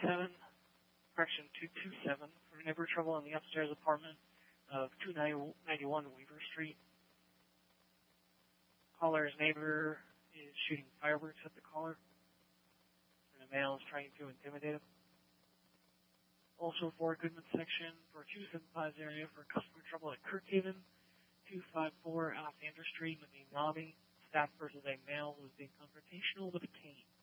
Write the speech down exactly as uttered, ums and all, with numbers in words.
seven, correction two two seven, for neighbor trouble in the upstairs apartment of two ninety-one Weaver Street. Caller's neighbor is shooting fireworks at the caller, and the male is trying to intimidate him. Also for Goodman section for two seventy-five area for customer trouble at Kirkhaven, two fifty-four Alexander Street in the main lobby. Staff versus a male who is being confrontational with a cane.